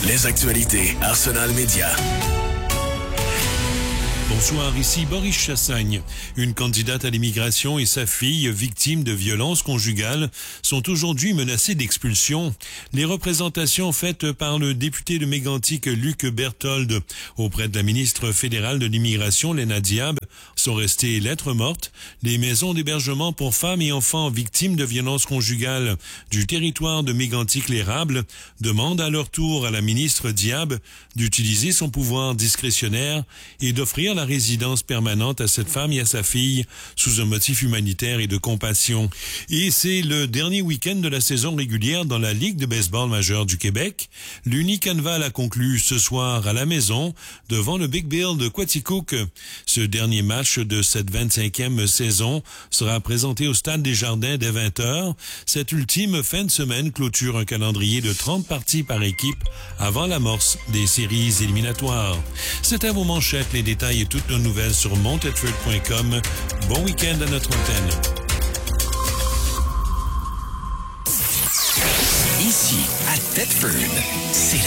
Les actualités Arsenal Média. Bonsoir, ici Boris Chassagne. Une candidate à l'immigration et sa fille, victimes de violences conjugales, sont aujourd'hui menacées d'expulsion. Les représentations faites par le député de Mégantic, Luc Berthold, auprès de la ministre fédérale de l'immigration, Léna Diab, sont restées lettres mortes. Les maisons d'hébergement pour femmes et enfants victimes de violences conjugales du territoire de Mégantic-l'Érable demandent à leur tour à la ministre Diab d'utiliser son pouvoir discrétionnaire et d'offrir la résidence permanente à cette femme et à sa fille sous un motif humanitaire et de compassion. Et c'est le dernier week-end de la saison régulière dans la Ligue de baseball majeure du Québec. L'Unicanval a conclu ce soir à la maison devant le Big Bill de Quaticook. Ce dernier match de cette 25e saison sera présenté au Stade des Jardins dès 20h. Cette ultime fin de semaine clôture un calendrier de 30 parties par équipe avant l'amorce des séries éliminatoires. C'est à vos manchettes, les détails et toutes nos nouvelles sur montetford.com. Bon week-end à notre antenne. Ici, à Thetford, c'est